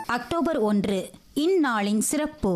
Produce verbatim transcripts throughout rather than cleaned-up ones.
October ஒன்று இந்நாளின் சிறப்பு.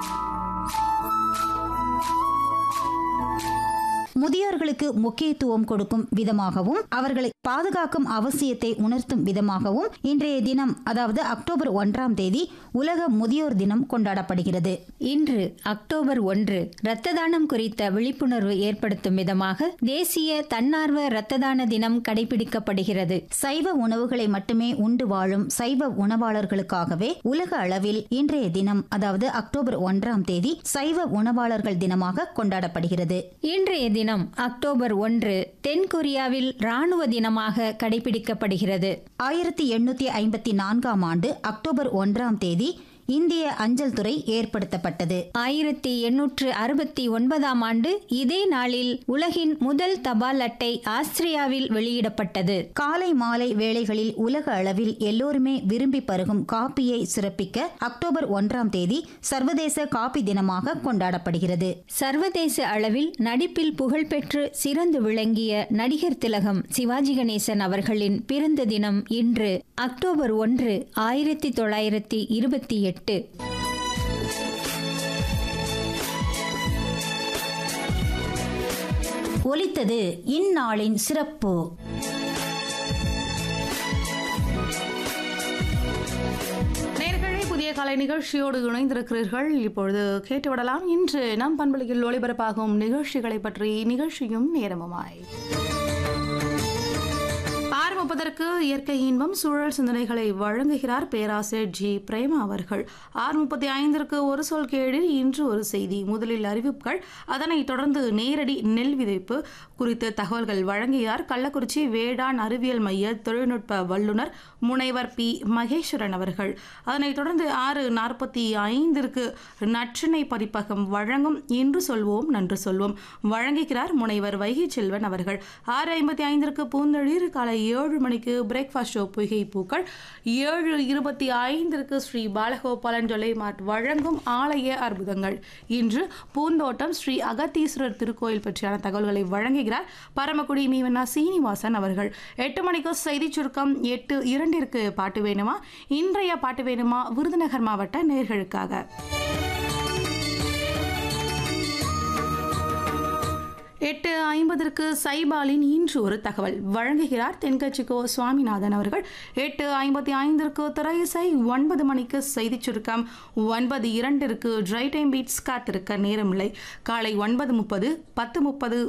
முதியோர்களுக்கு முக்கியத்துவம் கொடுக்கும் விதமாகவும் அவர்களை பாதுகாக்கும் அவசியத்தை உணர்த்தும் விதமாகவும் இன்றைய தினம், அதாவது அக்டோபர் ஒன்றாம் தேதி உலக முதியோர் தினம் கொண்டாடப்படுகிறது. இன்று அக்டோபர் ஒன்று இரத்த தானம் குறித்த விழிப்புணர்வு ஏற்படுத்தும் விதமாக தேசிய தன்னார்வ இரத்த தான தினம் கடைபிடிக்கப்படுகிறது. சைவ உணவுகளை மட்டுமே உண்டு வாழும் சைவ உணவாளர்களுக்காகவே உலக அளவில் இன்றைய தினம், அதாவது அக்டோபர் ஒன்றாம் தேதி சைவ உணவாளர்கள் தினமாக கொண்டாடப்படுகிறது. இன்றைய தினம் அக்டோபர் ஒன்று தென்கொரியாவில் ராணுவ தினமாக கடைபிடிக்கப்படுகிறது. ஆயிரத்தி எண்ணூத்தி ஐம்பத்தி நான்காம் ஆண்டு அக்டோபர் ஒன்றாம் தேதி இந்திய அஞ்சல் துறை ஏற்படுத்தப்பட்டது. ஆயிரத்தி எண்ணூற்று அறுபத்தி ஒன்பதாம் ஆண்டு இதே நாளில் உலகின் முதல் தபால் அட்டை ஆஸ்திரியாவில் வெளியிடப்பட்டது. காலை மாலை வேளைகளில் உலக அளவில் எல்லோருமே விரும்பி பருகும் காப்பியை சிறப்பிக்க அக்டோபர் ஒன்றாம் தேதி சர்வதேச காப்பி தினமாக கொண்டாடப்படுகிறது. சர்வதேச அளவில் நடிப்பில் புகழ்பெற்று சிறந்து விளங்கிய நடிகர் திலகம் சிவாஜி கணேசன் அவர்களின் பிறந்த தினம் இன்று அக்டோபர் ஒன்று ஆயிரத்தி தொள்ளாயிரத்தி இருபத்தி எட்டு. ஒலித்தது இந்நாளின் சிறப்பு. புதிய கலை நிகழ்ச்சியோடு இணைந்திருக்கிறீர்கள். இப்பொழுது கேட்டுவிடலாம் இன்று நம் பண்பலையில் ஒளிபரப்பாகும் நிகழ்ச்சிகளை பற்றி நிகழ்ச்சியும் நேரமுமாய். ஆரம்பிப்பதற்கு இயற்கை இன்பம் சூழல் சிந்தனைகளை வழங்குகிறார் பேராசிரியர் ஜி பிரேமா அவர்கள். ஆறு முப்பத்தி ஐந்திற்கு ஒரு சொல் கேளில் இன்று ஒரு செய்தி, முதலில் அறிவிப்புகள், அதனைத் தொடர்ந்து நேரடி நெல் விதைப்பு குறித்த தகவல்கள் வழங்குகிறார் கள்ளக்குறிச்சி வேளாண் அறிவியல் மைய தொழில்நுட்ப வல்லுநர் முனைவர் பி மகேஸ்வரன் அவர்கள். அதனைத் தொடர்ந்து ஆறு நாற்பத்தி ஐந்திற்கு நற்றினை பதிப்பகம் வழங்கும் இன்று சொல்வோம் நன்று சொல்வோம் வழங்குகிறார் முனைவர் வைகை செல்வன் அவர்கள். ஆறு ஐம்பத்தி ஐந்திற்கு பூந்தளிர், காலை ஏழு மணிக்கு பிரேக்ஃபாஸ்ட் ஷோ பொய்கை பூக்கள், ஏழு இருபத்தி ஐந்திற்கு ஸ்ரீ பாலகோபாலன் ஜொலைமார்ட் வழங்கும் ஆலய அற்புதங்கள். இன்று பூந்தோட்டம் ஸ்ரீ அகத்தீஸ்வரர் திருக்கோயில் பற்றியான தகவல்களை வழங்குகிறார் பரமக்குடி மீவனா சீனிவாசன் அவர்கள். எட்டு மணிக்கு செய்தி சுருக்கம், எட்டு இரண்டிற்கு பாட்டு வேணுமா, இன்றைய பாட்டு வேணுமா விருதுநகர் மாவட்ட நேயர்களுக்காக. எட்டு ஐம்பதற்கு சைபாலின் இன்று ஒரு தகவல் வழங்குகிறார் தென்கட்சிக்கோ சுவாமிநாதன் அவர்கள். எட்டு ஐம்பத்தி ஐந்திற்கு திரையிசை, ஒன்பது மணிக்கு செய்தி சுருக்கம், ஒன்பது இரண்டிற்கு ட்ரை டைம் பீட்ஸ் காத்திருக்க நேரமில்லை. காலை ஒன்பது முப்பது, பத்து முப்பது